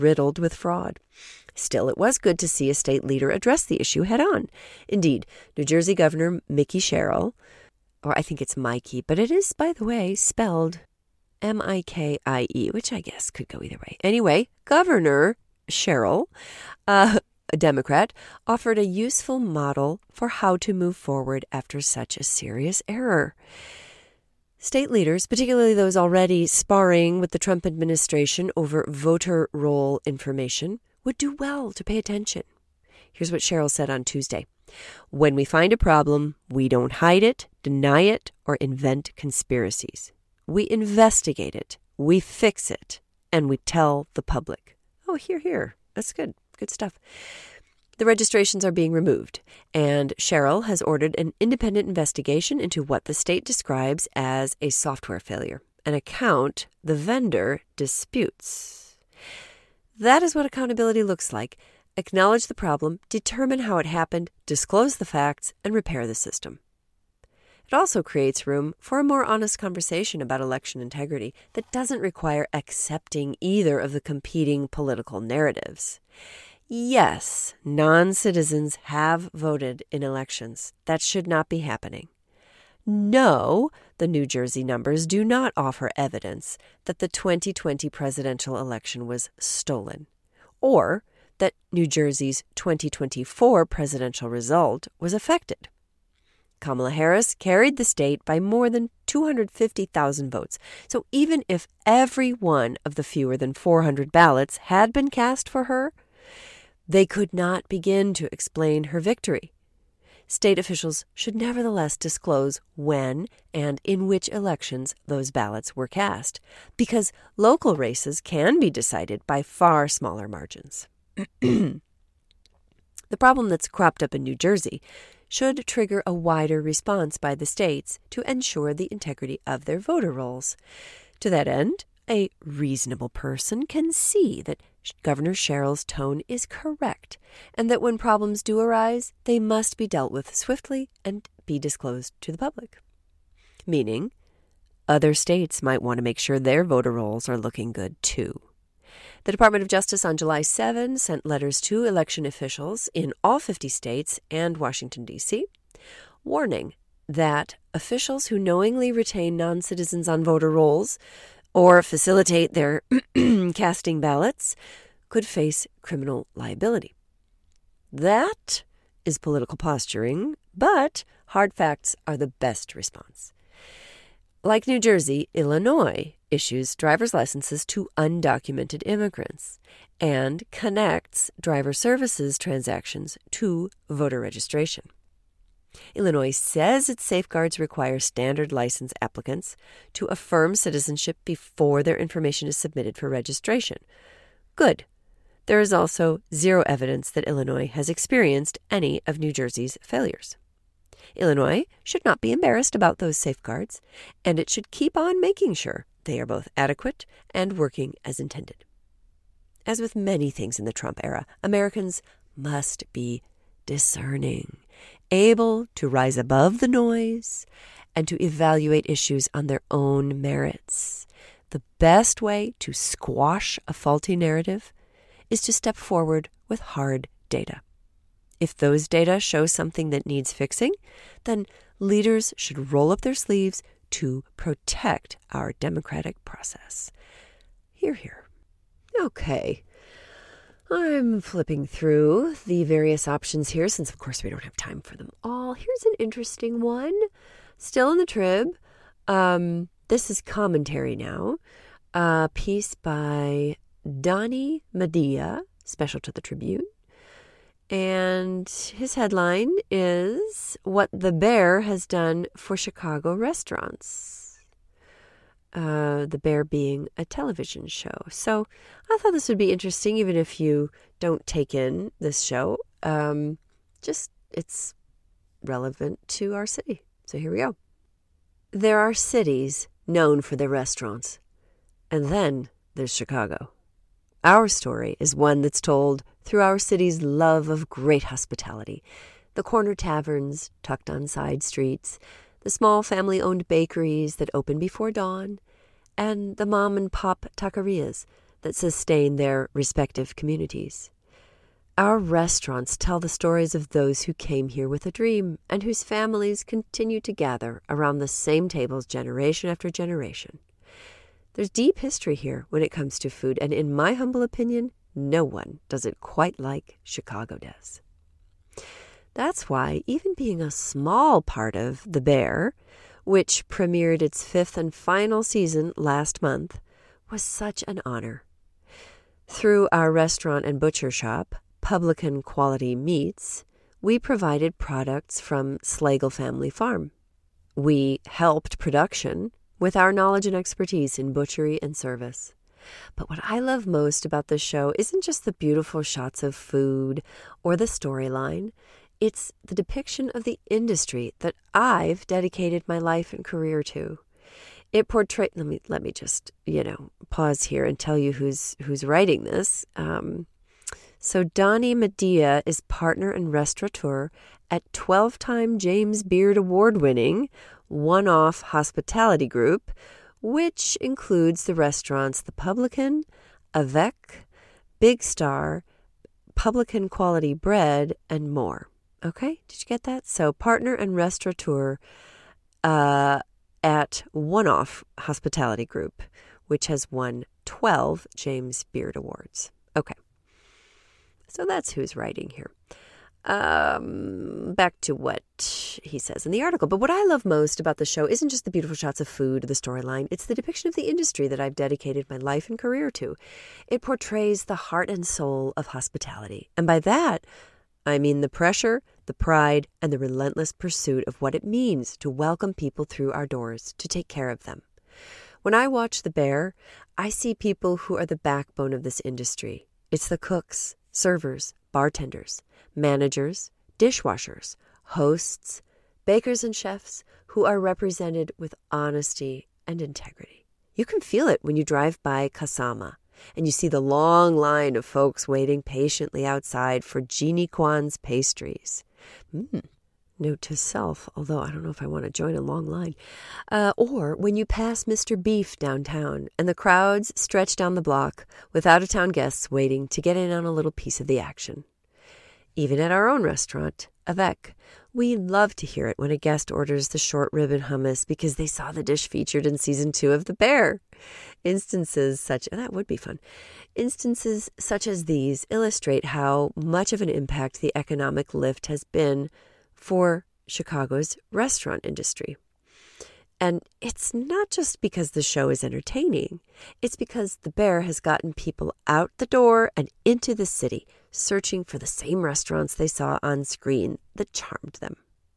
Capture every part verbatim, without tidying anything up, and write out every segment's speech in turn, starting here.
riddled with fraud. Still, it was good to see a state leader address the issue head on. Indeed, New Jersey Governor Mikie Sherrill, or I think it's Mikey, but it is, by the way, spelled M I K I E, which I guess could go either way. Anyway, Governor Sherrill, uh, a Democrat, offered a useful model for how to move forward after such a serious error. State leaders, particularly those already sparring with the Trump administration over voter roll information, would do well to pay attention. Here's what Sherrill said on Tuesday. When we find a problem, we don't hide it, deny it, or invent conspiracies. We investigate it, we fix it, and we tell the public. Oh, hear, hear. That's good. Good stuff. The registrations are being removed, and Sherrill has ordered an independent investigation into what the state describes as a software failure, an account the vendor disputes. That is what accountability looks like. Acknowledge the problem, determine how it happened, disclose the facts, and repair the system. It also creates room for a more honest conversation about election integrity that doesn't require accepting either of the competing political narratives. Yes, non-citizens have voted in elections. That should not be happening. No, the New Jersey numbers do not offer evidence that the twenty twenty presidential election was stolen, or that New Jersey's twenty twenty-four presidential result was affected. Kamala Harris carried the state by more than two hundred fifty thousand votes. So even if every one of the fewer than four hundred ballots had been cast for her, they could not begin to explain her victory. State officials should nevertheless disclose when and in which elections those ballots were cast, because local races can be decided by far smaller margins. The problem that's cropped up in New Jersey should trigger a wider response by the states to ensure the integrity of their voter rolls. To that end, a reasonable person can see that Governor Sherrill's tone is correct, and that when problems do arise, they must be dealt with swiftly and be disclosed to the public. Meaning, other states might want to make sure their voter rolls are looking good too. The Department of Justice on July seventh sent letters to election officials in all fifty states and Washington, D C, warning that officials who knowingly retain non-citizens on voter rolls or facilitate their casting ballots could face criminal liability. That is political posturing, but hard facts are the best response. Like New Jersey, Illinois issues driver's licenses to undocumented immigrants and connects driver services transactions to voter registration. Illinois says its safeguards require standard license applicants to affirm citizenship before their information is submitted for registration. Good. There is also zero evidence that Illinois has experienced any of New Jersey's failures. Illinois should not be embarrassed about those safeguards, and it should keep on making sure they are both adequate and working as intended. As with many things in the Trump era, Americans must be discerning, able to rise above the noise and to evaluate issues on their own merits. The best way to squash a faulty narrative is to step forward with hard data. If those data show something that needs fixing, then leaders should roll up their sleeves to protect our democratic process. Hear, hear. Okay. I'm flipping through the various options here since, of course, we don't have time for them all. Here's an interesting one. Still in the Trib. Um, this is commentary now. A piece by Donnie Medea, special to the Tribune. And his headline is What the Bear Has Done for Chicago Restaurants. Uh, the Bear being a television show. So I thought this would be interesting, even if you don't take in this show. Um, just, it's relevant to our city. So here we go. There are cities known for their restaurants. And then there's Chicago. Our story is one that's told through our city's love of great hospitality. The corner taverns tucked on side streets, the small family-owned bakeries that open before dawn, and the mom-and-pop taquerias that sustain their respective communities. Our restaurants tell the stories of those who came here with a dream and whose families continue to gather around the same tables generation after generation. There's deep history here when it comes to food, and in my humble opinion, no one does it quite like Chicago does. That's why, even being a small part of The Bear, which premiered its fifth and final season last month, was such an honor. Through our restaurant and butcher shop, Publican Quality Meats, we provided products from Slagle Family Farm. We helped production with our knowledge and expertise in butchery and service. But what I love most about this show isn't just the beautiful shots of food or the storyline. It's the depiction of the industry that I've dedicated my life and career to. It portrays, let me, let me just, you know, pause here and tell you who's, who's writing this. Um, so Donnie Medea is partner and restaurateur at twelve-time James Beard Award-winning One-Off Hospitality Group, which includes the restaurants The Publican, Avec, Big Star, Publican Quality Bread, and more. Okay, did you get that? So partner and restaurateur uh, at One-Off Hospitality Group, which has won twelve James Beard Awards. Okay, so that's who's writing here. Um, back to what he says in the article. But what I love most about the show isn't just the beautiful shots of food or the storyline. It's the depiction of the industry that I've dedicated my life and career to. It portrays the heart and soul of hospitality. And by that, I mean the pressure, the pride, and the relentless pursuit of what it means to welcome people through our doors, to take care of them. When I watch The Bear, I see people who are the backbone of this industry. It's the cooks, servers, bartenders, managers, dishwashers, hosts, bakers and chefs who are represented with honesty and integrity. You can feel it when you drive by Kasama and you see the long line of folks waiting patiently outside for Jeannie Kwan's pastries. Mm. Note to self, although I don't know if I want to join a long line. Uh, or when you pass Mister Beef downtown and the crowds stretch down the block with out-of-town guests waiting to get in on a little piece of the action. Even at our own restaurant, Avec, we love to hear it when a guest orders the short rib and hummus because they saw the dish featured in season two of The Bear. Instances such, that would be fun. Instances such as these illustrate how much of an impact the economic lift has been for Chicago's restaurant industry. And it's not just because the show is entertaining. It's because The Bear has gotten people out the door and into the city, searching for the same restaurants they saw on screen that charmed them.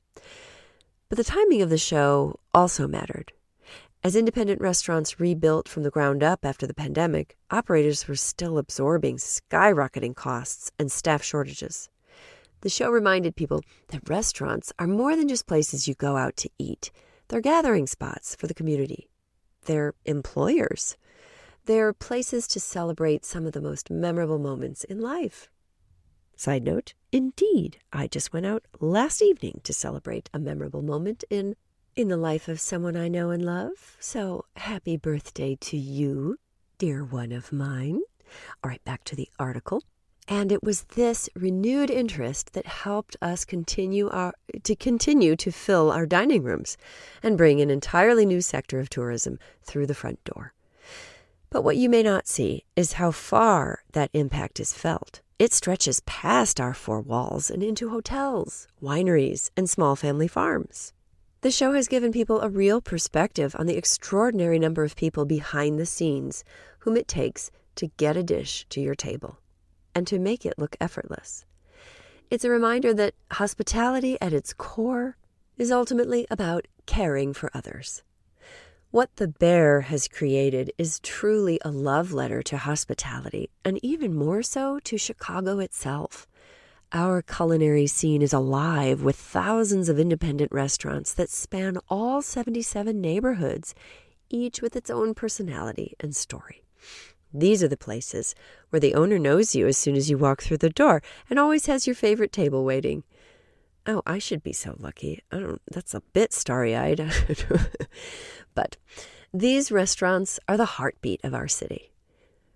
But the timing of the show also mattered. As independent restaurants rebuilt from the ground up after the pandemic, operators were still absorbing skyrocketing costs and staff shortages. The show reminded people that restaurants are more than just places you go out to eat. They're gathering spots for the community. They're employers. They're places to celebrate some of the most memorable moments in life. Side note, indeed, I just went out last evening to celebrate a memorable moment in, in the life of someone I know and love. So happy birthday to you, dear one of mine. All right, back to the article. And it was this renewed interest that helped us continue our, to continue to fill our dining rooms and bring an entirely new sector of tourism through the front door. But what you may not see is how far that impact is felt. It stretches past our four walls and into hotels, wineries, and small family farms. The show has given people a real perspective on the extraordinary number of people behind the scenes whom it takes to get a dish to your table and to make it look effortless. It's a reminder that hospitality at its core is ultimately about caring for others. What The Bear has created is truly a love letter to hospitality, and even more so to Chicago itself. Our culinary scene is alive with thousands of independent restaurants that span all seventy-seven neighborhoods, each with its own personality and story. These are the places where the owner knows you as soon as you walk through the door and always has your favorite table waiting. Oh, I should be so lucky. I don't, that's a bit starry-eyed. But these restaurants are the heartbeat of our city.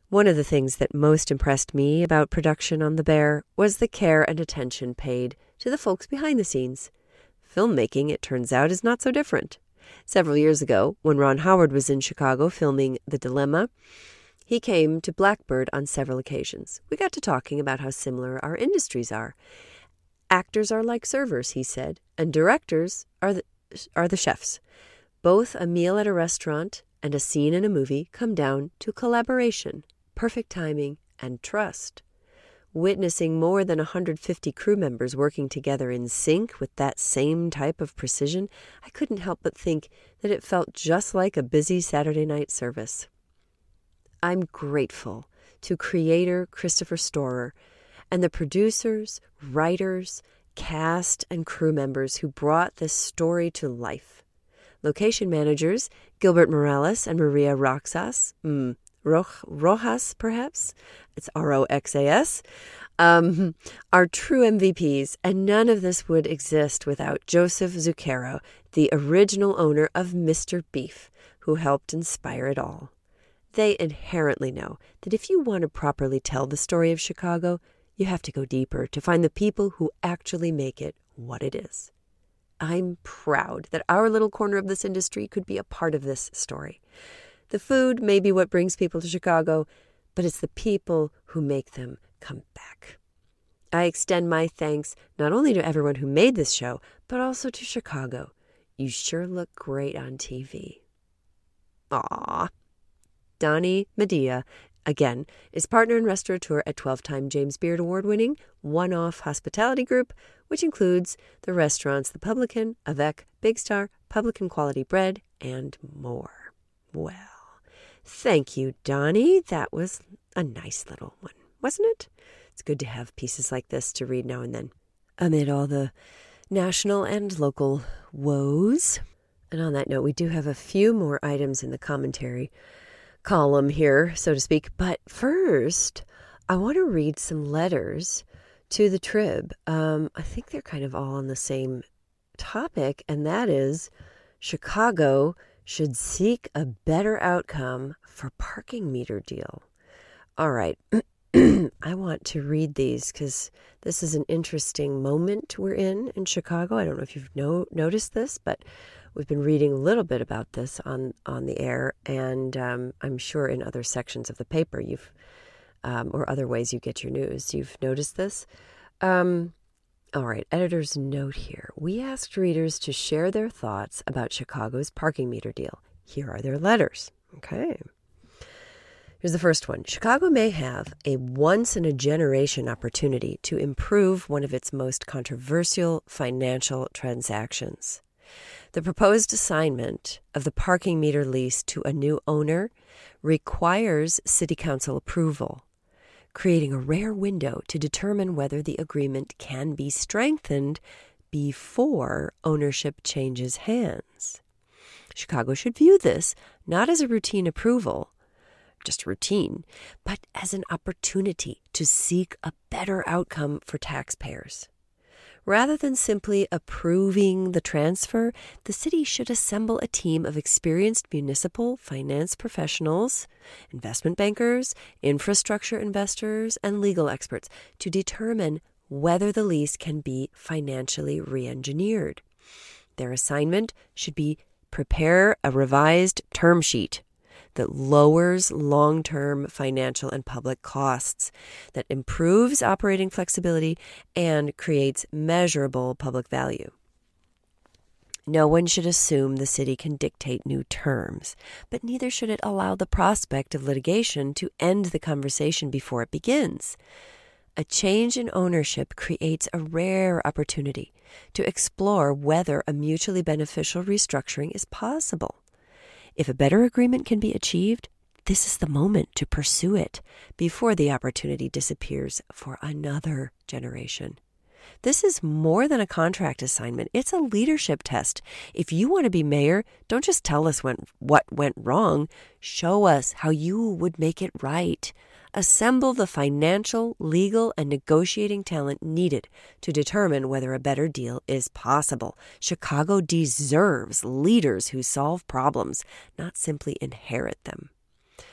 One of the things that most impressed me about production on The Bear was the care and attention paid to the folks behind the scenes. Filmmaking, it turns out, is not so different. Several years ago, when Ron Howard was in Chicago filming The Dilemma, he came to Blackbird on several occasions. We got to talking about how similar our industries are. Actors are like servers, he said, and directors are the, are the chefs. Both a meal at a restaurant and a scene in a movie come down to collaboration, perfect timing, and trust. Witnessing more than one hundred fifty crew members working together in sync with that same type of precision, I couldn't help but think that it felt just like a busy Saturday night service. I'm grateful to creator Christopher Storer and the producers, writers, cast, and crew members who brought this story to life. Location managers Gilbert Morales and Maria Roxas, mm, Rojas perhaps, it's R O X A S, um, are true M V Ps, and none of this would exist without Joseph Zucchero, the original owner of Mister Beef, who helped inspire it all. They inherently know that if you want to properly tell the story of Chicago, you have to go deeper to find the people who actually make it what it is. I'm proud that our little corner of this industry could be a part of this story. The food may be what brings people to Chicago, but it's the people who make them come back. I extend my thanks not only to everyone who made this show, but also to Chicago. You sure look great on T V. Aww. Donnie Medea, again, is partner and restaurateur at twelve-time James Beard Award-winning One-Off Hospitality Group, which includes the restaurants The Publican, Avec, Big Star, Publican Quality Bread, and more. Well, thank you, Donnie. That was a nice little one, wasn't it? It's good to have pieces like this to read now and then, amid all the national and local woes. And on that note, we do have a few more items in the commentary column here, so to speak. But first, I want to read some letters to the Trib. Um, I think they're kind of all on the same topic, and that is Chicago should seek a better outcome for parking meter deal. All right. I want to read these because this is an interesting moment we're in in Chicago. I don't know if you've no, noticed this, but we've been reading a little bit about this on, on the air, and um, I'm sure in other sections of the paper you've, um, or other ways you get your news, you've noticed this. Um, all right, editor's note here. We asked readers to share their thoughts about Chicago's parking meter deal. Here are their letters. Okay. Here's the first one. Chicago may have a once-in-a-generation opportunity to improve one of its most controversial financial transactions. The proposed assignment of the parking meter lease to a new owner requires City Council approval, creating a rare window to determine whether the agreement can be strengthened before ownership changes hands. Chicago should view this not as a routine approval, just routine, but as an opportunity to seek a better outcome for taxpayers. Rather than simply approving the transfer, the city should assemble a team of experienced municipal finance professionals, investment bankers, infrastructure investors, and legal experts to determine whether the lease can be financially re-engineered. Their assignment should be prepare a revised term sheet that lowers long-term financial and public costs, that improves operating flexibility, and creates measurable public value. No one should assume the city can dictate new terms, but neither should it allow the prospect of litigation to end the conversation before it begins. A change in ownership creates a rare opportunity to explore whether a mutually beneficial restructuring is possible. If a better agreement can be achieved, this is the moment to pursue it before the opportunity disappears for another generation. This is more than a contract assignment. It's a leadership test. If you want to be mayor, don't just tell us when, what went wrong. Show us how you would make it right. Assemble the financial, legal, and negotiating talent needed to determine whether a better deal is possible. Chicago deserves leaders who solve problems, not simply inherit them.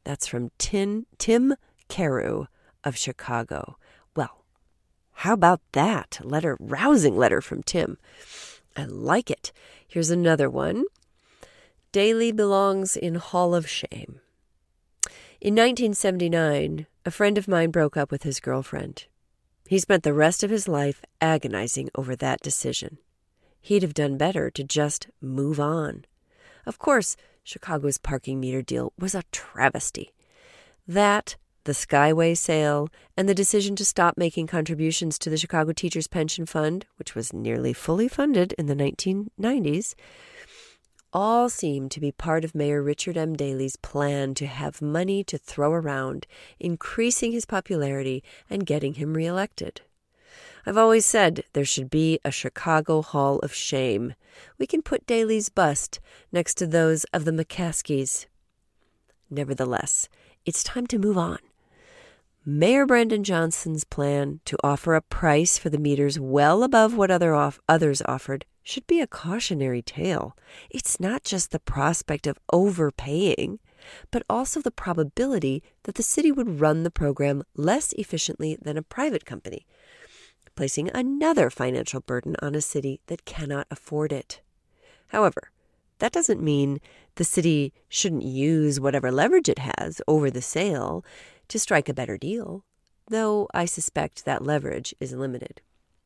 That's from Tim, Tim Carew of Chicago. Well, how about that? A letter, rousing letter from Tim. I like it. Here's another one. Daley belongs in Hall of Shame. In nineteen seventy-nine, a friend of mine broke up with his girlfriend. He spent the rest of his life agonizing over that decision. He'd have done better to just move on. Of course, Chicago's parking meter deal was a travesty. That, the Skyway sale, and the decision to stop making contributions to the Chicago Teachers' Pension Fund, which was nearly fully funded in the nineteen nineties, all seem to be part of Mayor Richard M. Daley's plan to have money to throw around, increasing his popularity and getting him reelected. I've always said there should be a Chicago Hall of Shame. We can put Daley's bust next to those of the McCaskies. Nevertheless, it's time to move on. Mayor Brandon Johnson's plan to offer a price for the meters well above what other off- others offered should be a cautionary tale. It's not just the prospect of overpaying, but also the probability that the city would run the program less efficiently than a private company, placing another financial burden on a city that cannot afford it. However, that doesn't mean the city shouldn't use whatever leverage it has over the sale to strike a better deal, though I suspect that leverage is limited.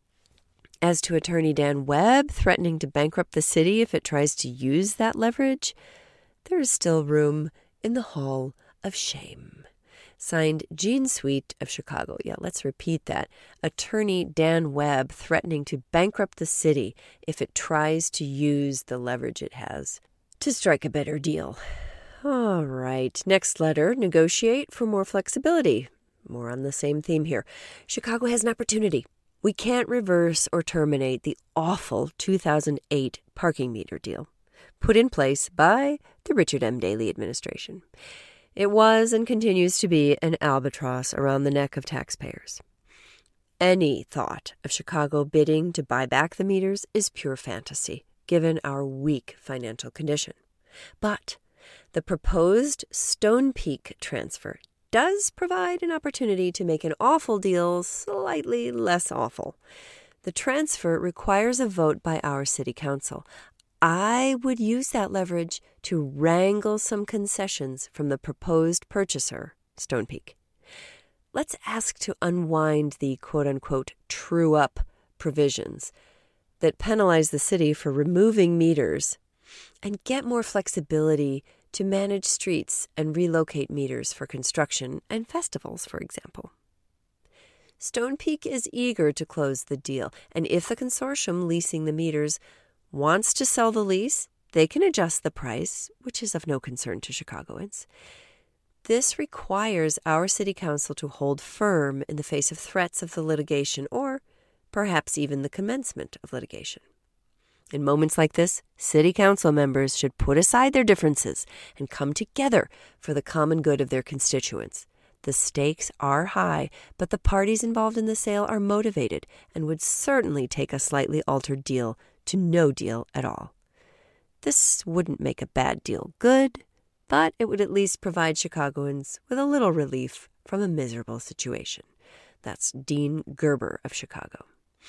As to attorney Dan Webb threatening to bankrupt the city if it tries to use that leverage, there is still room in the Hall of Shame. Signed, Gene Sweet of Chicago. Yeah, let's repeat that. Attorney Dan Webb threatening to bankrupt the city if it tries to use the leverage it has to strike a better deal. All right, next letter, negotiate for more flexibility. More on the same theme here. Chicago has an opportunity. We can't reverse or terminate the awful two thousand eight parking meter deal put in place by the Richard M. Daley administration. It was and continues to be an albatross around the neck of taxpayers. Any thought of Chicago bidding to buy back the meters is pure fantasy, given our weak financial condition. But the proposed Stone Peak transfer does provide an opportunity to make an awful deal slightly less awful. The transfer requires a vote by our city council. I would use that leverage to wrangle some concessions from the proposed purchaser, Stone Peak. Let's ask to unwind the quote-unquote true-up provisions that penalize the city for removing meters and get more flexibility to manage streets and relocate meters for construction and festivals, for example. Stone Peak is eager to close the deal, and if the consortium leasing the meters wants to sell the lease, they can adjust the price, which is of no concern to Chicagoans. This requires our city council to hold firm in the face of threats of the litigation or perhaps even the commencement of litigation. In moments like this, city council members should put aside their differences and come together for the common good of their constituents. The stakes are high, but the parties involved in the sale are motivated and would certainly take a slightly altered deal to no deal at all. This wouldn't make a bad deal good, but it would at least provide Chicagoans with a little relief from a miserable situation. That's Dean Gerber of Chicago.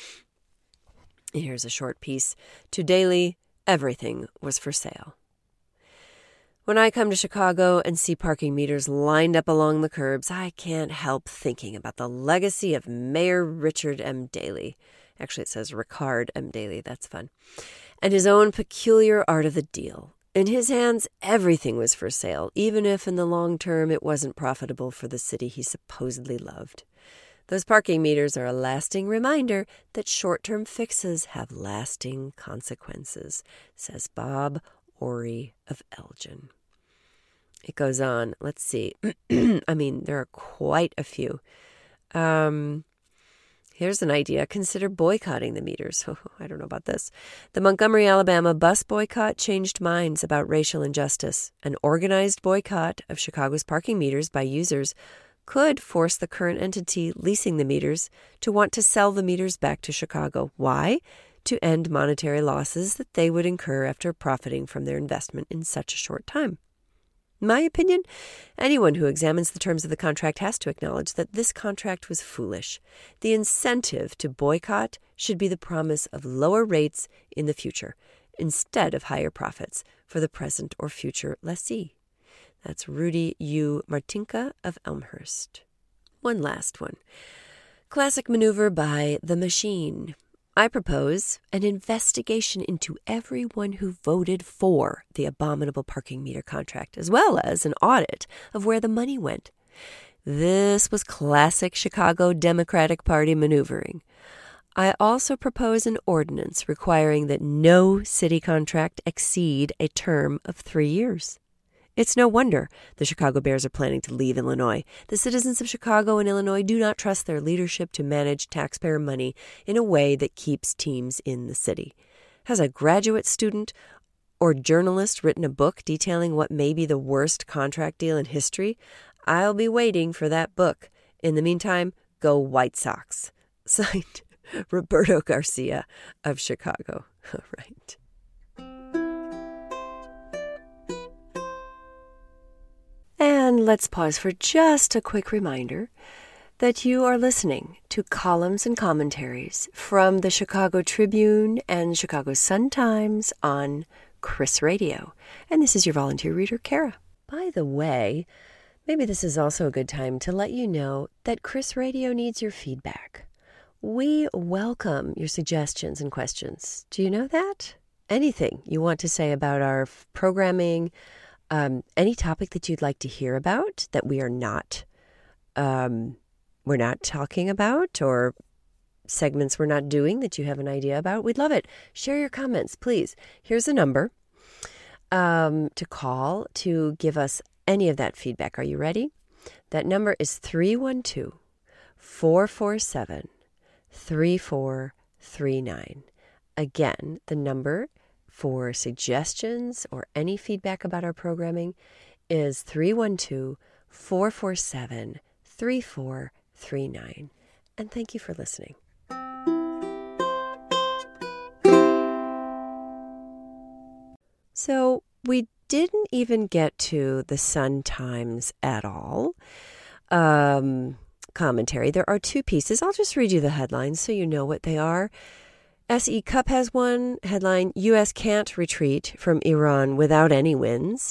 Here's a short piece. To Daley, everything was for sale. When I come to Chicago and see parking meters lined up along the curbs, I can't help thinking about the legacy of Mayor Richard M. Daley. Actually, it says Ricard M. Daley. That's fun. And his own peculiar art of the deal. In his hands, everything was for sale, even if in the long term it wasn't profitable for the city he supposedly loved. Those parking meters are a lasting reminder that short-term fixes have lasting consequences, says Bob Ori of Elgin. It goes on. Let's see. I mean, there are quite a few. Um, here's an idea. Consider boycotting the meters. Oh, I don't know about this. The Montgomery, Alabama bus boycott changed minds about racial injustice. An organized boycott of Chicago's parking meters by users could force the current entity leasing the meters to want to sell the meters back to Chicago. Why? To end monetary losses that they would incur after profiting from their investment in such a short time. In my opinion, anyone who examines the terms of the contract has to acknowledge that this contract was foolish. The incentive to boycott should be the promise of lower rates in the future, instead of higher profits for the present or future lessee. That's Rudy U. Martinka of Elmhurst. One last one. Classic maneuver by The Machine. I propose an investigation into everyone who voted for the abominable parking meter contract, as well as an audit of where the money went. This was classic Chicago Democratic Party maneuvering. I also propose an ordinance requiring that no city contract exceed a term of three years. It's no wonder the Chicago Bears are planning to leave Illinois. The citizens of Chicago and Illinois do not trust their leadership to manage taxpayer money in a way that keeps teams in the city. Has a graduate student or journalist written a book detailing what may be the worst contract deal in history? I'll be waiting for that book. In the meantime, go White Sox. Signed, Roberto Garcia of Chicago. All right. And let's pause for just a quick reminder that you are listening to columns and commentaries from the Chicago Tribune and Chicago Sun-Times on Chris Radio. And this is your volunteer reader, Kara. By the way, maybe this is also a good time to let you know that Chris Radio needs your feedback. We welcome your suggestions and questions. Do you know that? Anything you want to say about our programming, Um, any topic that you'd like to hear about that we are not, um, we're not talking about, or segments we're not doing that you have an idea about, we'd love it. Share your comments, please. Here's a number um, to call to give us any of that feedback. Are you ready? That number is three one two, four four seven, three four three nine. Again, the number for suggestions or any feedback about our programming is three one two, four four seven, three four three nine. And thank you for listening. So we didn't even get to the Sun-Times at all. Um, commentary. There are two pieces. I'll just read you the headlines so you know what they are. S E Cup has one headline, U S can't retreat from Iran without any wins.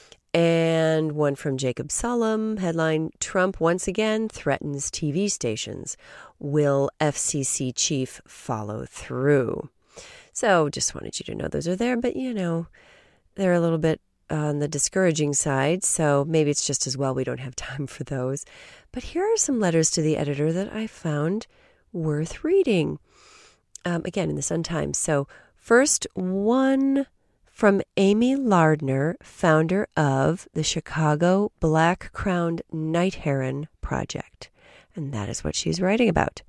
And one from Jacob Sullum, headline, Trump once again threatens T V stations. Will F C C chief follow through? So just wanted you to know those are there, but you know, they're a little bit on the discouraging side, so maybe it's just as well we don't have time for those. But here are some letters to the editor that I found worth reading. Um, again, in the Sun-Times. So first, one from Amy Lardner, founder of the Chicago Black-Crowned Night Heron Project. And that is what she's writing about.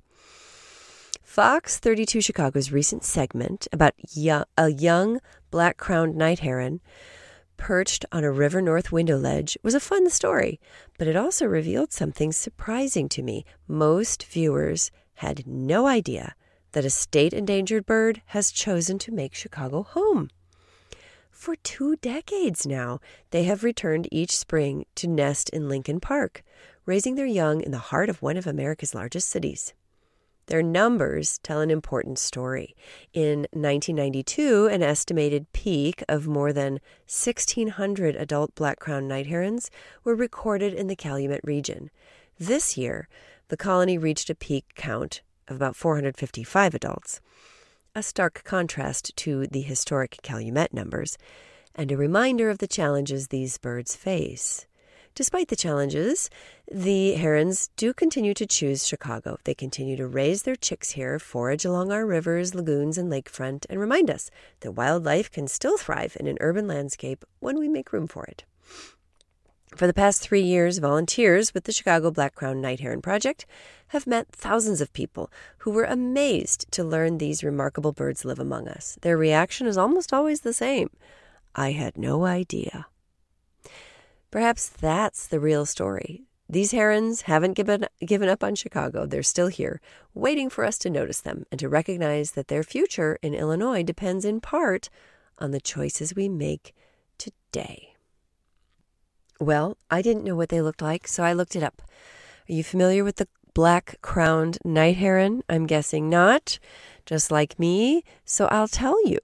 Fox thirty-two Chicago's recent segment about young, a young black-crowned night heron perched on a River North window ledge was a fun story, but it also revealed something surprising to me. Most viewers had no idea that a state-endangered bird has chosen to make Chicago home. For two decades now, they have returned each spring to nest in Lincoln Park, raising their young in the heart of one of America's largest cities. Their numbers tell an important story. In nineteen ninety-two, an estimated peak of more than sixteen hundred adult black-crowned night herons were recorded in the Calumet region. This year, the colony reached a peak count of about four hundred fifty-five adults, a stark contrast to the historic Calumet numbers, and a reminder of the challenges these birds face. Despite the challenges, the herons do continue to choose Chicago. They continue to raise their chicks here, forage along our rivers, lagoons, and lakefront, and remind us that wildlife can still thrive in an urban landscape when we make room for it. For the past three years, volunteers with the Chicago Black-Crowned Night Heron Project have met thousands of people who were amazed to learn these remarkable birds live among us. Their reaction is almost always the same. I had no idea. Perhaps that's the real story. These herons haven't given, given up on Chicago. They're still here, waiting for us to notice them and to recognize that their future in Illinois depends in part on the choices we make today. Well, I didn't know what they looked like, so I looked it up. Are you familiar with the black-crowned night heron? I'm guessing not, just like me, so I'll tell you.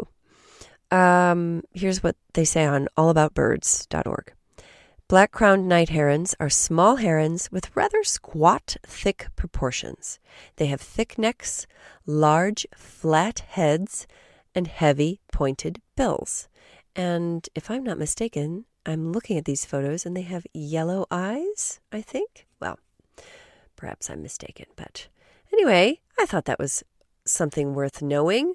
Um, here's what they say on all about birds dot org. Black-crowned night herons are small herons with rather squat, thick proportions. They have thick necks, large, flat heads, and heavy, pointed bills. And if I'm not mistaken, I'm looking at these photos and they have yellow eyes, I think. Well, perhaps I'm mistaken, but anyway, I thought that was something worth knowing.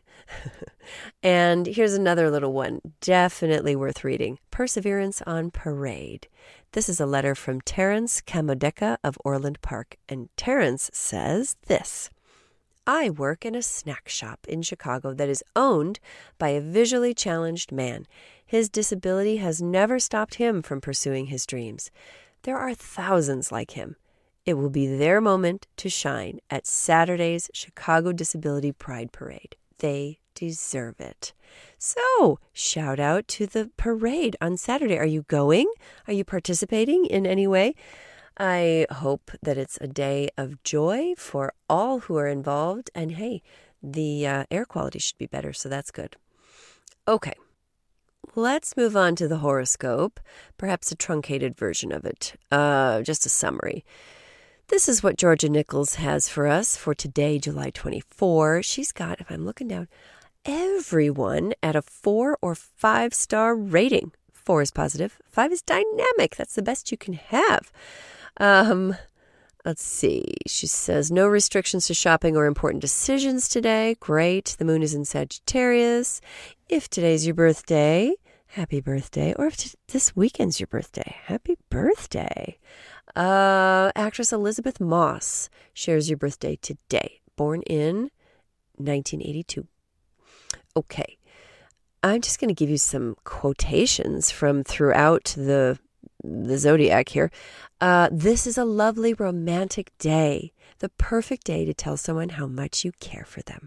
And here's another little one, definitely worth reading. Perseverance on Parade. This is a letter from Terence Kamodeka of Orland Park, and Terence says this. I work in a snack shop in Chicago that is owned by a visually challenged man. His disability has never stopped him from pursuing his dreams. There are thousands like him. It will be their moment to shine at Saturday's Chicago Disability Pride Parade. They deserve it. So, shout out to the parade on Saturday. Are you going? Are you participating in any way? I hope that it's a day of joy for all who are involved. And hey, the uh, air quality should be better, so that's good. Okay, let's move on to the horoscope, perhaps a truncated version of it, uh, just a summary. This is what Georgia Nichols has for us for today, July twenty-fourth. She's got, if I'm looking down, everyone at a four or five star rating. Four is positive. Five is dynamic. That's the best you can have. Um, let's see. She says, no restrictions to shopping or important decisions today. Great. The moon is in Sagittarius. If today's your birthday, happy birthday. Or if t- this weekend's your birthday, happy birthday. Uh, actress Elizabeth Moss shares your birthday today. Born in nineteen eighty-two. Okay. I'm just going to give you some quotations from throughout the the zodiac here. Uh, this is a lovely romantic day. The perfect day to tell someone how much you care for them.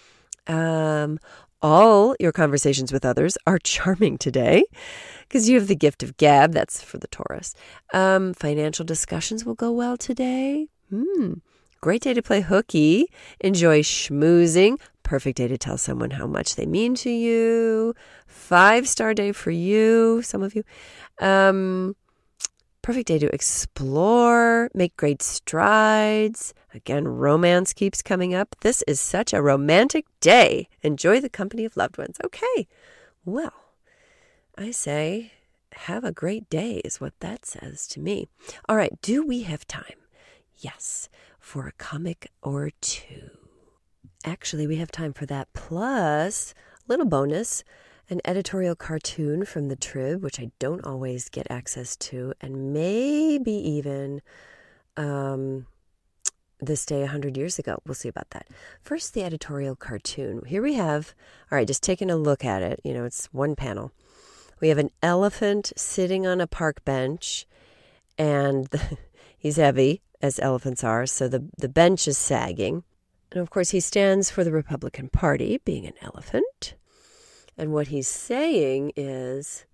Um, all your conversations with others are charming today because you have the gift of gab. That's for the Taurus. Um, financial discussions will go well today. Hmm. Great day to play hooky. Enjoy schmoozing. Perfect day to tell someone how much they mean to you. Five-star day for you, some of you. Um, perfect day to explore, make great strides. Again, romance keeps coming up. This is such a romantic day. Enjoy the company of loved ones. Okay, well, I say have a great day is what that says to me. All right, do we have time? Yes, for a comic or two. Actually, we have time for that, plus a little bonus, an editorial cartoon from the Trib, which I don't always get access to, and maybe even um, this day one hundred years ago. We'll see about that. First, the editorial cartoon. Here we have, all right, just taking a look at it. You know, it's one panel. We have an elephant sitting on a park bench, and the, he's heavy, as elephants are, so the, the bench is sagging. And of course, he stands for the Republican Party, being an elephant. And what he's saying is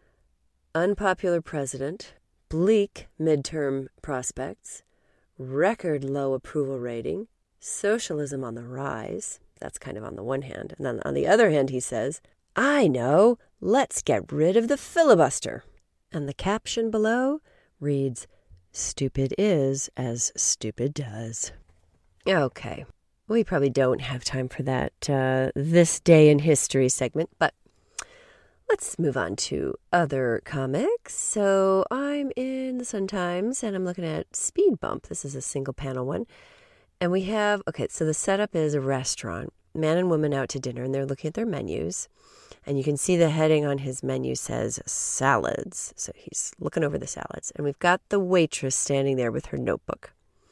unpopular president, bleak midterm prospects, record low approval rating, socialism on the rise. That's kind of on the one hand. And then on the other hand, he says, I know, let's get rid of the filibuster. And the caption below reads, stupid is as stupid does. Okay. We probably don't have time for that uh, this day in history segment, but let's move on to other comics. So I'm in the Sun Times, and I'm looking at Speed Bump. This is a single panel one. And we have, okay, so the setup is a restaurant. Man and woman out to dinner, and they're looking at their menus. And you can see the heading on his menu says salads. So he's looking over the salads. And we've got the waitress standing there with her notebook.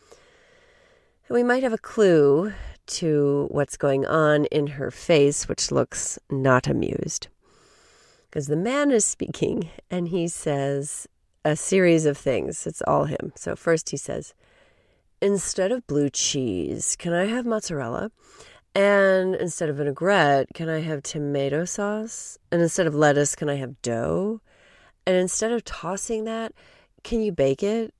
And we might have a clue to what's going on in her face, which looks not amused. Because the man is speaking, and he says a series of things. It's all him. So first he says, instead of blue cheese, can I have mozzarella? And instead of vinaigrette, can I have tomato sauce? And instead of lettuce, can I have dough? And instead of tossing that, can you bake it?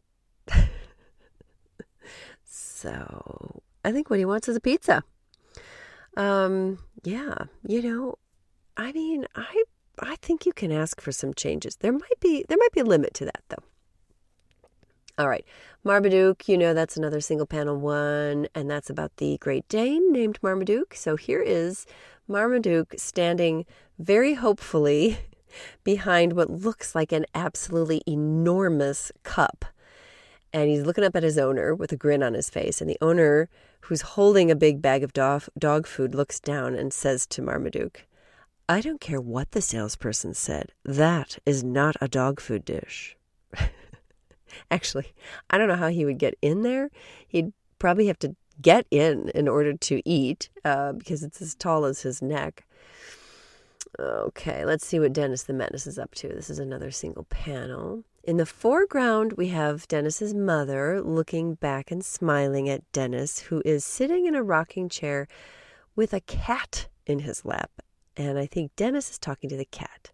So I think what he wants is a pizza. Um, yeah, you know, I mean, I I think you can ask for some changes. There might be there might be a limit to that, though. All right, Marmaduke, you know, that's another single panel one, and that's about the Great Dane named Marmaduke. So here is Marmaduke standing very hopefully behind what looks like an absolutely enormous cup. And he's looking up at his owner with a grin on his face. And the owner, who's holding a big bag of dog, dog food, looks down and says to Marmaduke, "I don't care what the salesperson said. That is not a dog food dish." Actually, I don't know how he would get in there. He'd probably have to get in in order to eat uh, because it's as tall as his neck. Okay, let's see what Dennis the Menace is up to. This is another single panel. In the foreground, we have Dennis's mother looking back and smiling at Dennis, who is sitting in a rocking chair with a cat in his lap. And I think Dennis is talking to the cat.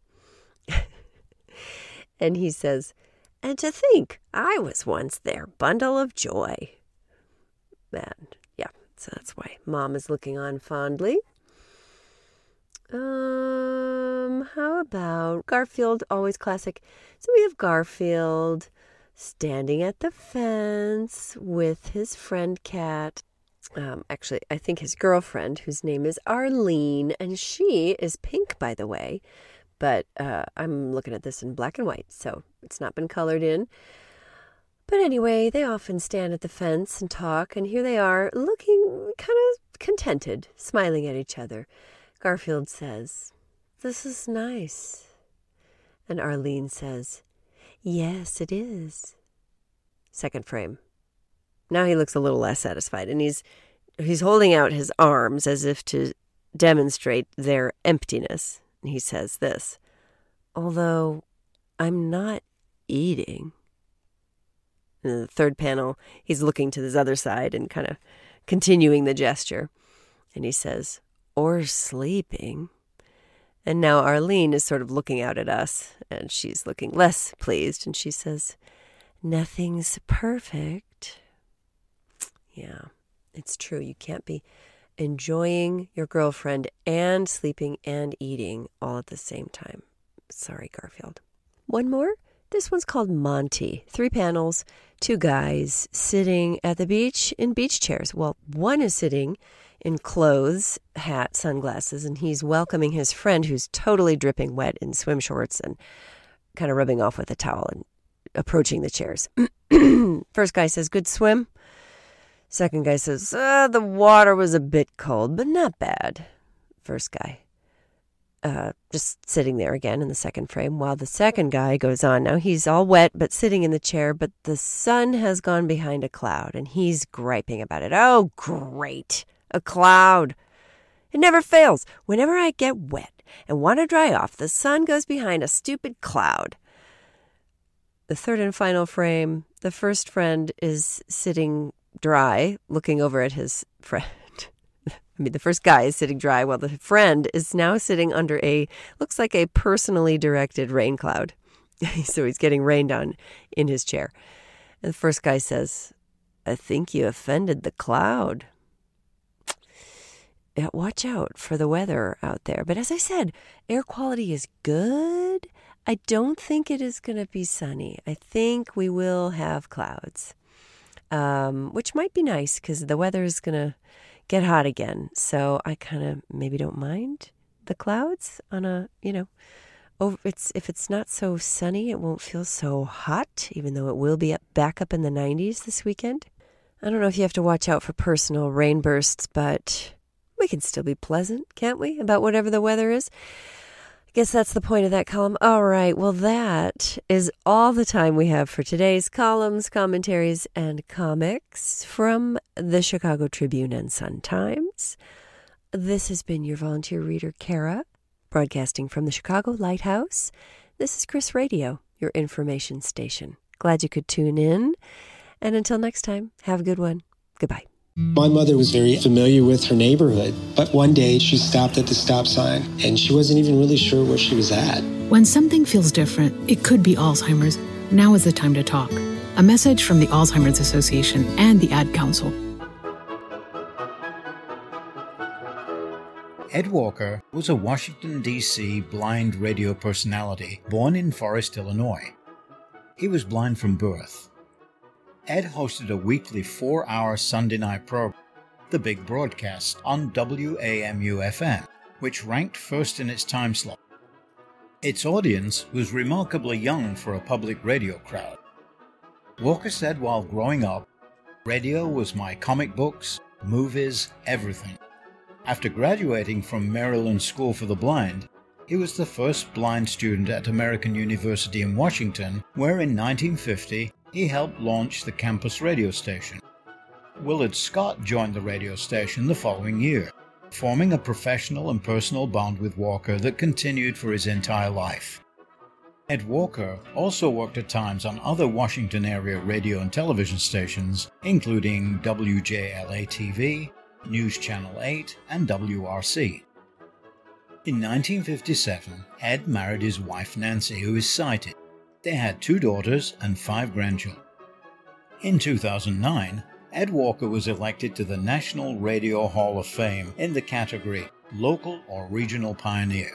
And he says, "And to think, I was once their bundle of joy." And yeah, so that's why Mom is looking on fondly. Um, how about Garfield? Always classic. So we have Garfield standing at the fence with his friend cat. Um, actually, I think his girlfriend, whose name is Arlene, and she is pink, by the way. But uh, I'm looking at this in black and white, so it's not been colored in. But anyway, they often stand at the fence and talk, and here they are looking kind of contented, smiling at each other. Garfield says, "This is nice." And Arlene says, "Yes, it is." Second frame. Now he looks a little less satisfied, and he's he's holding out his arms as if to demonstrate their emptiness. And he says this, "Although I'm not eating." In the third panel, he's looking to this other side and kind of continuing the gesture. And he says, "Or sleeping." And now Arlene is sort of looking out at us, and she's looking less pleased. And she says, "Nothing's perfect." Yeah, it's true. You can't be enjoying your girlfriend and sleeping and eating all at the same time. Sorry, Garfield. One more. This one's called Monty. Three panels, two guys sitting at the beach in beach chairs. Well, one is sitting in clothes, hat, sunglasses, and he's welcoming his friend who's totally dripping wet in swim shorts and kind of rubbing off with a towel and approaching the chairs. First guy says, "Good swim?" Second guy says, uh, "The water was a bit cold, but not bad." First guy, uh, just sitting there again in the second frame, while the second guy goes on. Now he's all wet, but sitting in the chair, but the sun has gone behind a cloud, and he's griping about it. "Oh, great, a cloud. It never fails. Whenever I get wet and want to dry off, the sun goes behind a stupid cloud." The third and final frame, the first friend is sitting dry, looking over at his friend. I mean, the first guy is sitting dry while the friend is now sitting under a, looks like a personally directed rain cloud. So he's getting rained on in his chair. And the first guy says, "I think you offended the cloud." Yeah, watch out for the weather out there. But as I said, air quality is good. I don't think it is going to be sunny. I think we will have clouds. Um, which might be nice because the weather is going to get hot again. So I kind of maybe don't mind the clouds on a, you know, over, it's if it's not so sunny, it won't feel so hot, even though it will be up, back up in the nineties this weekend. I don't know if you have to watch out for personal rain bursts, but we can still be pleasant, can't we, about whatever the weather is? I guess that's the point of that column. All right, well, that is all the time we have for today's columns, commentaries, and comics from the Chicago Tribune and Sun-Times. This has been your volunteer reader, Kara, broadcasting from the Chicago Lighthouse. This is Chris Radio, your information station. Glad you could tune in. And until next time, have a good one. Goodbye. My mother was very familiar with her neighborhood, but one day she stopped at the stop sign and she wasn't even really sure where she was at. When something feels different, it could be Alzheimer's. Now is the time to talk. A message from the Alzheimer's Association and the Ad Council. Ed Walker was a Washington, D C blind radio personality born in Forest, Illinois. He was blind from birth. Ed hosted a weekly four-hour Sunday night program, The Big Broadcast, on W A M U F M, which ranked first in its time slot. Its audience was remarkably young for a public radio crowd. Walker said while growing up, radio was my comic books, movies, everything. After graduating from Maryland School for the Blind, he was the first blind student at American University in Washington, where in nineteen fifty he helped launch the campus radio station. Willard Scott joined the radio station the following year, forming a professional and personal bond with Walker that continued for his entire life. Ed Walker also worked at times on other Washington area radio and television stations, including W J L A T V, News Channel eight, and W R C. In nineteen fifty-seven, Ed married his wife Nancy, who is sighted. They had two daughters and five grandchildren. In two thousand nine, Ed Walker was elected to the National Radio Hall of Fame in the category Local or Regional Pioneer.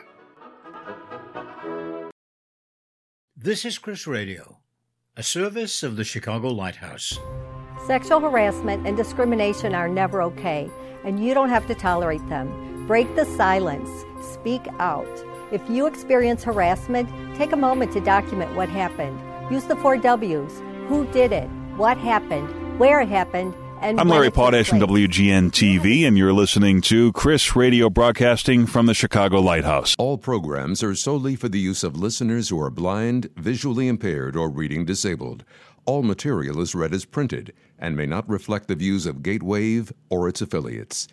This is Chris Radio, a service of the Chicago Lighthouse. Sexual harassment and discrimination are never okay, and you don't have to tolerate them. Break the silence. Speak out. If you experience harassment, take a moment to document what happened. Use the four W's. Who did it? What happened? Where it happened? And I'm Larry Potash from W G N T V, and you're listening to Chris Radio, broadcasting from the Chicago Lighthouse. All programs are solely for the use of listeners who are blind, visually impaired, or reading disabled. All material is read as printed and may not reflect the views of Gatewave or its affiliates.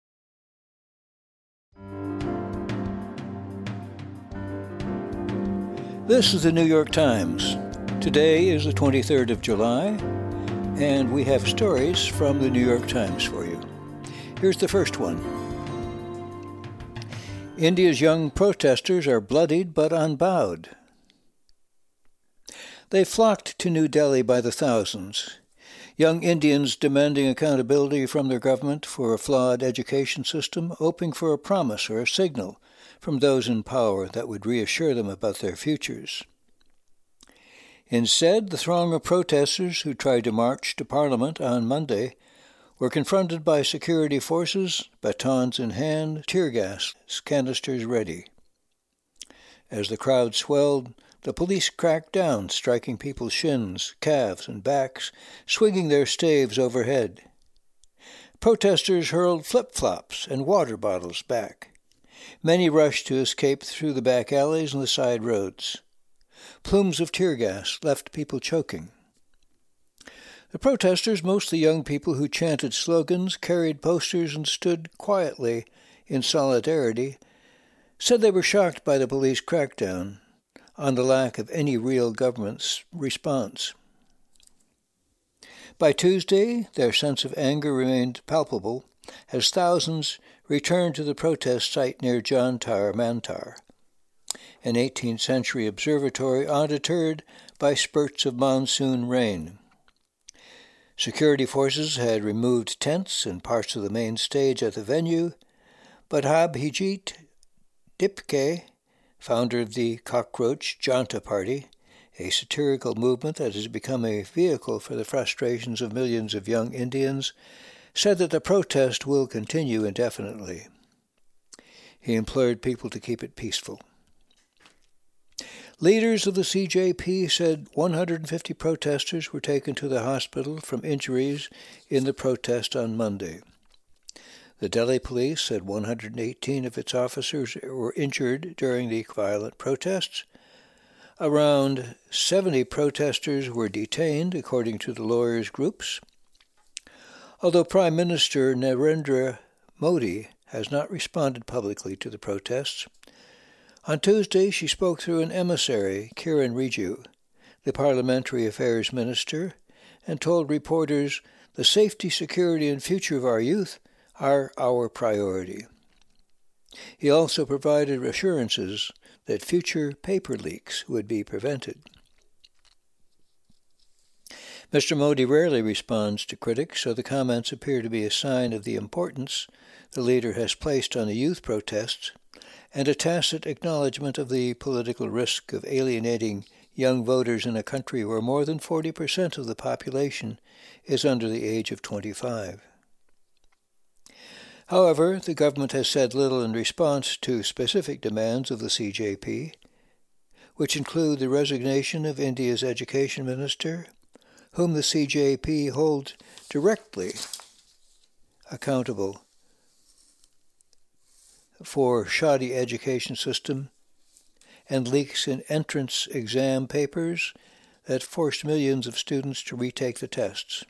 This is the New York Times. Today is the twenty-third of July, and we have stories from the New York Times for you. Here's the first one. India's young protesters are bloodied but unbowed. They flocked to New Delhi by the thousands. Young Indians demanding accountability from their government for a flawed education system, hoping for a promise or a signal from those in power that would reassure them about their futures. Instead, the throng of protesters who tried to march to Parliament on Monday were confronted by security forces, batons in hand, tear gas canisters ready. As the crowd swelled, the police cracked down, striking people's shins, calves, and backs, swinging their staves overhead. Protesters hurled flip-flops and water bottles back. Many rushed to escape through the back alleys and the side roads. Plumes of tear gas left people choking. The protesters, mostly young people who chanted slogans, carried posters, and stood quietly in solidarity, said they were shocked by the police crackdown on the lack of any real government's response. By Tuesday, their sense of anger remained palpable as thousands returned to the protest site near Jantar Mantar, an eighteenth century observatory undeterred by spurts of monsoon rain. Security forces had removed tents and parts of the main stage at the venue, but Abhijit Dipke, founder of the Cockroach Janta Party, a satirical movement that has become a vehicle for the frustrations of millions of young Indians, said that the protest will continue indefinitely. He implored people to keep it peaceful. Leaders of the C J P said one hundred fifty protesters were taken to the hospital from injuries in the protest on Monday. The Delhi police said one hundred eighteen of its officers were injured during the violent protests. Around seventy protesters were detained, according to the lawyers' groups. Although Prime Minister Narendra Modi has not responded publicly to the protests, on Tuesday she spoke through an emissary, Kiran Rijiju, the Parliamentary Affairs Minister, and told reporters, "The safety, security, and future of our youth are our priority." He also provided assurances that future paper leaks would be prevented. Mister Modi rarely responds to critics, so the comments appear to be a sign of the importance the leader has placed on the youth protests and a tacit acknowledgement of the political risk of alienating young voters in a country where more than forty percent of the population is under the age of twenty-five. However, the government has said little in response to specific demands of the C J P, which include the resignation of India's education minister, whom the C J P holds directly accountable for shoddy education system and leaks in entrance exam papers that forced millions of students to retake the tests.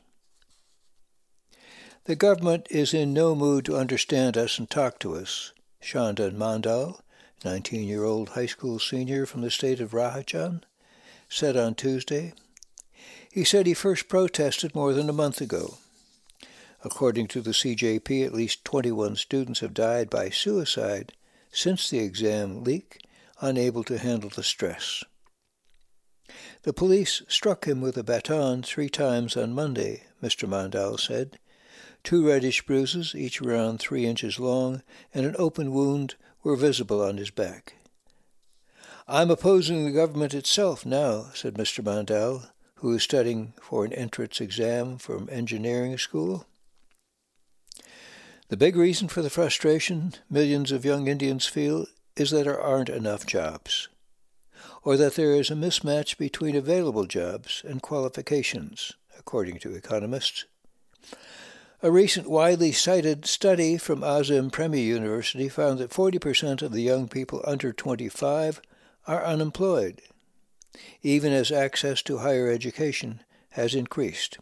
The government is in no mood to understand us and talk to us, Chandan Mandal, nineteen-year-old high school senior from the state of Rajasthan, said on Tuesday. He said he first protested more than a month ago. According to the C J P, at least twenty-one students have died by suicide since the exam leak, unable to handle the stress. The police struck him with a baton three times on Monday, Mister Mandal said. Two reddish bruises, each around three inches long, and an open wound were visible on his back. I'm opposing the government itself now, said Mister Mandal, who is studying for an entrance exam from engineering school. The big reason for the frustration millions of young Indians feel is that there aren't enough jobs, or that there is a mismatch between available jobs and qualifications, according to economists. A recent widely cited study from Azim Premi University found that forty percent of the young people under twenty-five are unemployed, even as access to higher education has increased.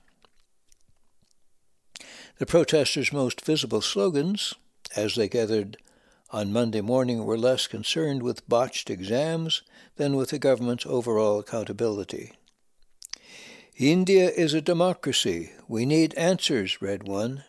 The protesters' most visible slogans, as they gathered on Monday morning, were less concerned with botched exams than with the government's overall accountability. India is a democracy. We need answers, read one.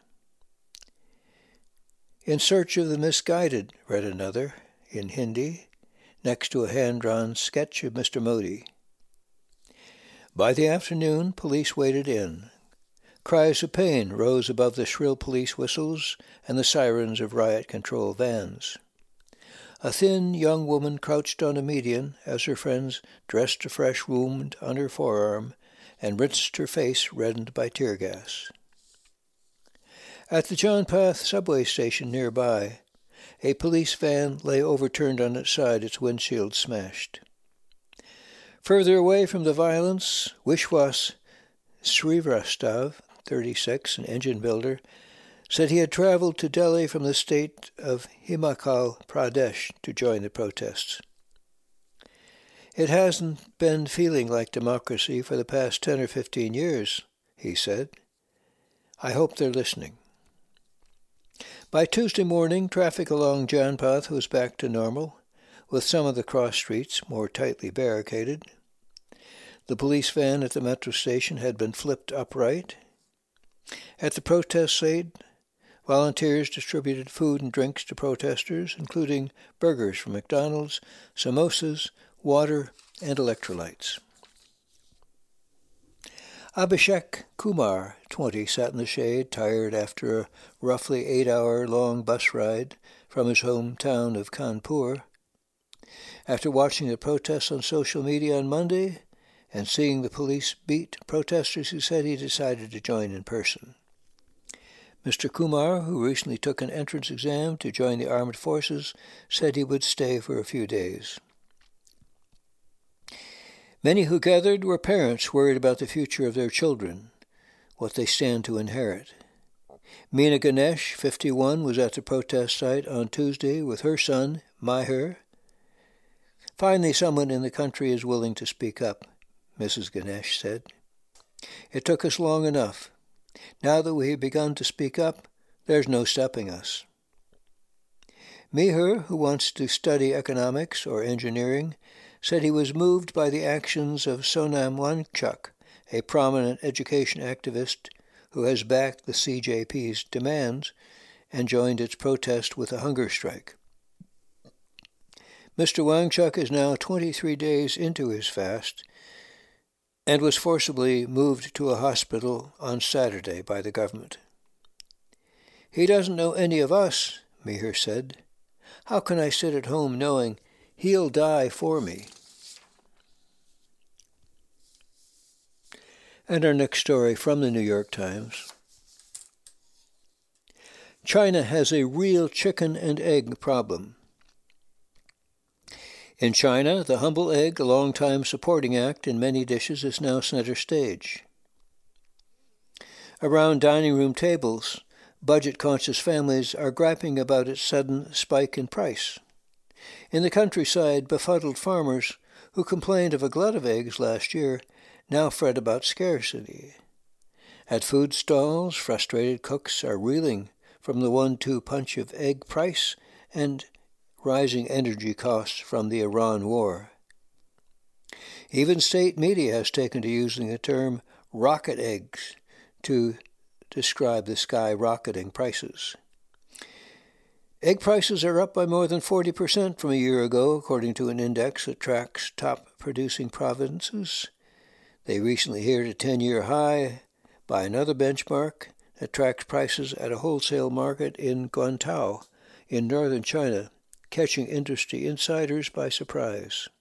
In search of the misguided, read another, in Hindi, next to a hand-drawn sketch of Mister Modi. By the afternoon, police waded in. Cries of pain rose above the shrill police whistles and the sirens of riot-control vans. A thin young woman crouched on a median as her friends dressed a fresh wound on her forearm and rinsed her face reddened by tear gas. At the Janpath subway station nearby, a police van lay overturned on its side, its windshield smashed. Further away from the violence, Wishwas Srivastav, thirty-six, an engine builder, said he had traveled to Delhi from the state of Himachal Pradesh to join the protests. It hasn't been feeling like democracy for the past ten or fifteen years, he said. I hope they're listening. By Tuesday morning, traffic along Janpath was back to normal, with some of the cross streets more tightly barricaded. The police van at the metro station had been flipped upright. At the protest site, volunteers distributed food and drinks to protesters, including burgers from McDonald's, samosas, water, and electrolytes. Abhishek Kumar, twenty, sat in the shade, tired after a roughly eight-hour-long bus ride from his hometown of Kanpur. After watching the protests on social media on Monday and seeing the police beat protesters, he said he decided to join in person. Mister Kumar, who recently took an entrance exam to join the armed forces, said he would stay for a few days. Many who gathered were parents worried about the future of their children, what they stand to inherit. Meena Ganesh, fifty-one, was at the protest site on Tuesday with her son, Maher. Finally, someone in the country is willing to speak up, Missus Ganesh said. It took us long enough. Now that we have begun to speak up, there's no stopping us. Meher, who wants to study economics or engineering, said he was moved by the actions of Sonam Wangchuk, a prominent education activist who has backed the C J P's demands and joined its protest with a hunger strike. Mister Wangchuk is now twenty-three days into his fast and was forcibly moved to a hospital on Saturday by the government. "He doesn't know any of us," Meher said. "How can I sit at home knowing he'll die for me?" And our next story from the New York Times. China has a real chicken and egg problem. In China, the humble egg, a long-time supporting act in many dishes, is now center stage. Around dining room tables, budget-conscious families are griping about its sudden spike in price. In the countryside, befuddled farmers who complained of a glut of eggs last year now fret about scarcity. At food stalls, frustrated cooks are reeling from the one two punch of egg price and rising energy costs from the Iran war. Even state media has taken to using the term rocket eggs to describe the skyrocketing prices. Egg prices are up by more than forty percent from a year ago, according to an index that tracks top-producing provinces. They recently hit a ten-year high by another benchmark that tracks prices at a wholesale market in Guangzhou in northern China, catching industry insiders by surprise.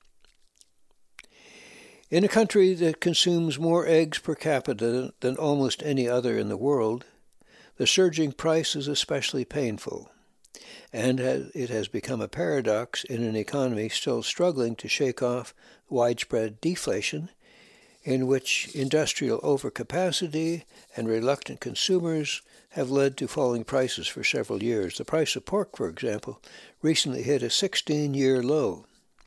In a country that consumes more eggs per capita than almost any other in the world, the surging price is especially painful, and it has become a paradox in an economy still struggling to shake off widespread deflation, in which industrial overcapacity and reluctant consumers have led to falling prices for several years. The price of pork, for example, recently hit a sixteen-year low.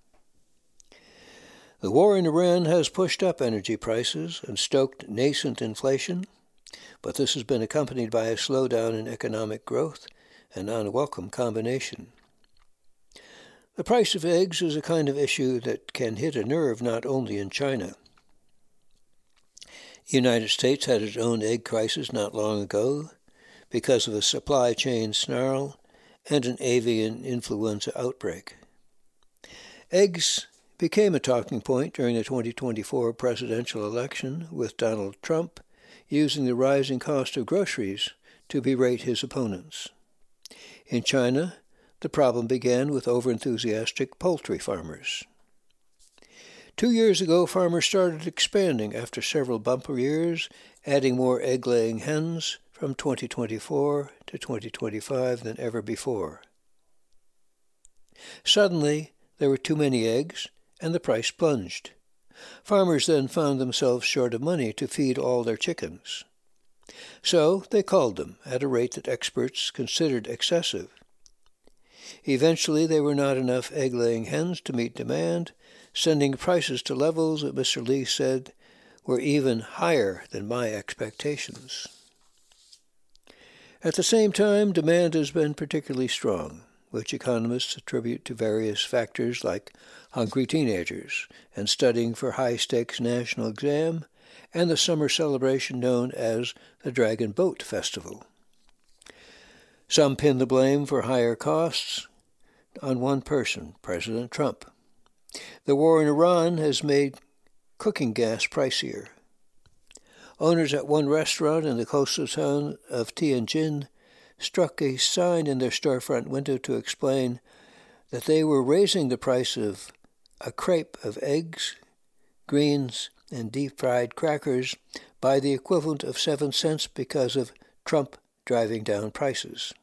The war in Iran has pushed up energy prices and stoked nascent inflation, but this has been accompanied by a slowdown in economic growth, an unwelcome combination. The price of eggs is a kind of issue that can hit a nerve not only in China. The United States had its own egg crisis not long ago because of a supply chain snarl and an avian influenza outbreak. Eggs became a talking point during the twenty twenty-four presidential election, with Donald Trump using the rising cost of groceries to berate his opponents. In China, the problem began with overenthusiastic poultry farmers. Two years ago, farmers started expanding after several bumper years, adding more egg-laying hens from twenty twenty-four to twenty twenty-five than ever before. Suddenly, there were too many eggs, and the price plunged. Farmers then found themselves short of money to feed all their chickens. So they culled them at a rate that experts considered excessive. Eventually, there were not enough egg-laying hens to meet demand, sending prices to levels that Mister Lee said were even higher than my expectations. At the same time, demand has been particularly strong, which economists attribute to various factors like hungry teenagers and studying for high-stakes national exam and the summer celebration known as the Dragon Boat Festival. Some pin the blame for higher costs on one person, President Trump. The war in Iran has made cooking gas pricier. Owners at one restaurant in the coastal town of Tianjin struck a sign in their storefront window to explain that they were raising the price of a crepe of eggs, greens, and deep-fried crackers by the equivalent of seven cents because of Trump driving down prices.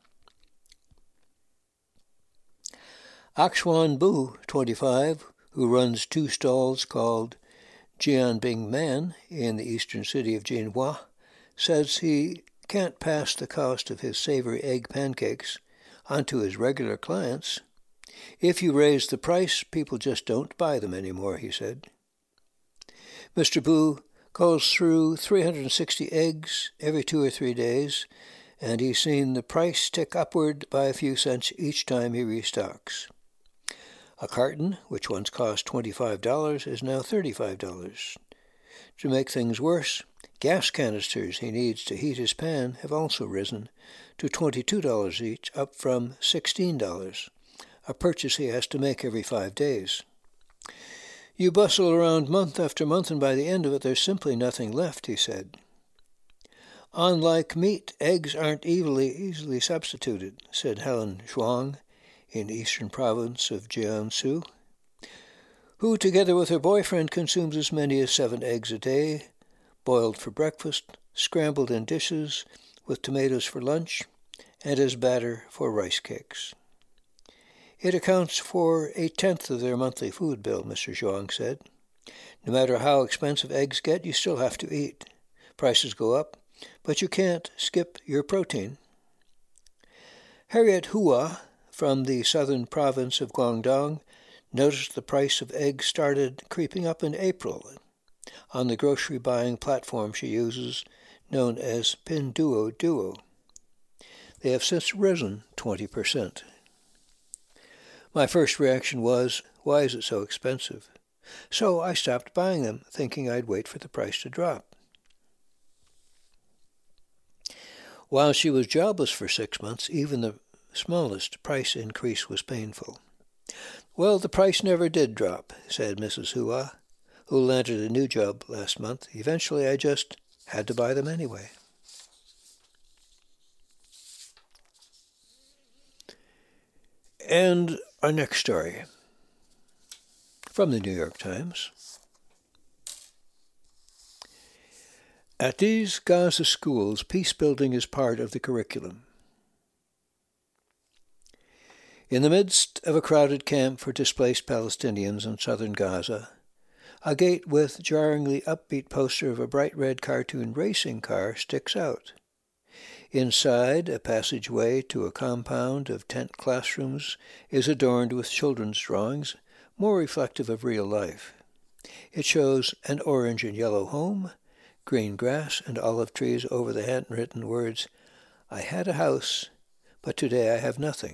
Akshuan Bu, twenty-five, who runs two stalls called Jianbing Man in the eastern city of Jinhua, says he can't pass the cost of his savory egg pancakes onto his regular clients. If you raise the price, people just don't buy them anymore, he said. Mister Bu goes through three hundred sixty eggs every two or three days, and he's seen the price tick upward by a few cents each time he restocks. A carton, which once cost twenty-five dollars, is now thirty-five dollars. To make things worse, gas canisters he needs to heat his pan have also risen to twenty-two dollars each, up from sixteen dollars, a purchase he has to make every five days. You bustle around month after month, and by the end of it there's simply nothing left, he said. Unlike meat, eggs aren't easily, easily substituted, said Helen Zhuang in the eastern province of Jiangsu, who, together with her boyfriend, consumes as many as seven eggs a day, boiled for breakfast, scrambled in dishes with tomatoes for lunch, and as batter for rice cakes. It accounts for a tenth of their monthly food bill, Mister Zhuang said. No matter how expensive eggs get, you still have to eat. Prices go up, but you can't skip your protein. Harriet Hua, from the southern province of Guangdong, noticed the price of eggs started creeping up in April on the grocery buying platform she uses, known as Pinduoduo. They have since risen twenty percent. My first reaction was, why is it so expensive? So I stopped buying them, thinking I'd wait for the price to drop. While she was jobless for six months, even the smallest price increase was painful. Well, the price never did drop, said Missus Hua, who landed a new job last month. Eventually I just had to buy them anyway. And our next story from the New York Times. At these Gaza schools, peace building is part of the curriculum. In the midst of a crowded camp for displaced Palestinians in southern Gaza, a gate with jarringly upbeat poster of a bright red cartoon racing car sticks out. Inside, a passageway to a compound of tent classrooms is adorned with children's drawings, more reflective of real life. It shows an orange and yellow home, green grass, and olive trees over the handwritten words, "I had a house, but today I have nothing."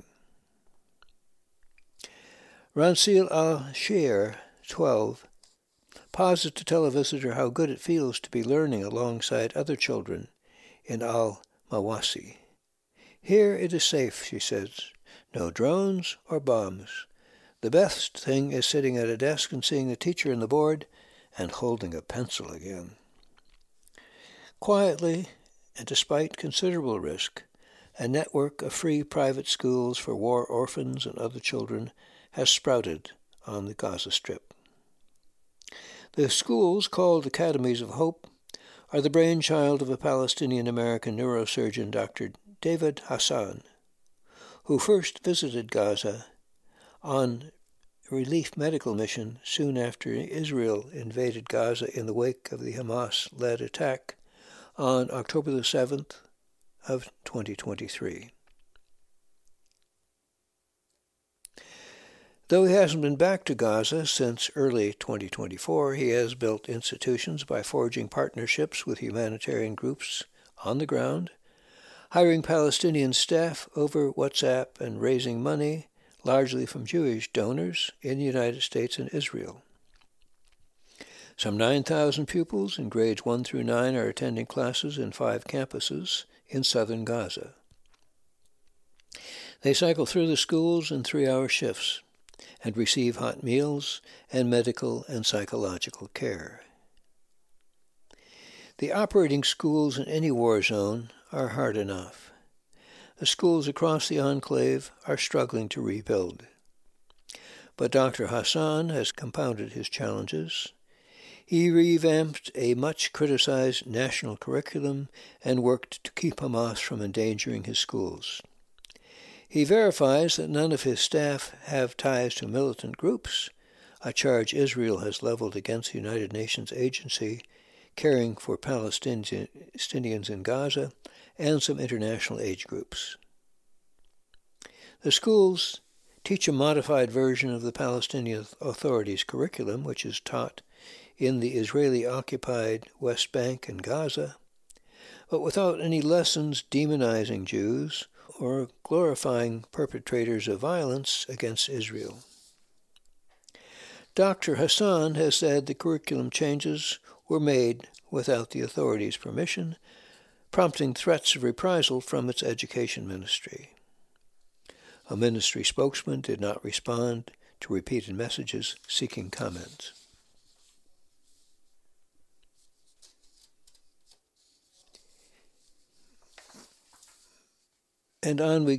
Ransil al-Shir, twelve, pauses to tell a visitor how good it feels to be learning alongside other children in al-Mawasi. Here it is safe, she says. No drones or bombs. The best thing is sitting at a desk and seeing the teacher and the board and holding a pencil again. Quietly, and despite considerable risk, a network of free private schools for war orphans and other children has sprouted on the Gaza Strip. The schools, called Academies of Hope, are the brainchild of a Palestinian-American neurosurgeon, Doctor David Hassan, who first visited Gaza on a relief medical mission soon after Israel invaded Gaza in the wake of the Hamas-led attack on October the seventh of twenty twenty-three. Though he hasn't been back to Gaza since early twenty twenty-four, he has built institutions by forging partnerships with humanitarian groups on the ground, hiring Palestinian staff over WhatsApp, and raising money, largely from Jewish donors, in the United States and Israel. Some nine thousand pupils in grades one through nine are attending classes in five campuses in southern Gaza. They cycle through the schools in three-hour shifts and receive hot meals and medical and psychological care. The operating schools in any war zone are hard enough. The schools across the enclave are struggling to rebuild. But Doctor Hassan has compounded his challenges. He revamped a much-criticized national curriculum and worked to keep Hamas from endangering his schools. He verifies that none of his staff have ties to militant groups, a charge Israel has leveled against the United Nations agency caring for Palestinians in Gaza and some international aid groups. The schools teach a modified version of the Palestinian Authority's curriculum, which is taught in the Israeli-occupied West Bank and Gaza, but without any lessons demonizing Jews or glorifying perpetrators of violence against Israel. Doctor Hassan has said the curriculum changes were made without the authorities' permission, prompting threats of reprisal from its education ministry. A ministry spokesman did not respond to repeated messages seeking comment. And on we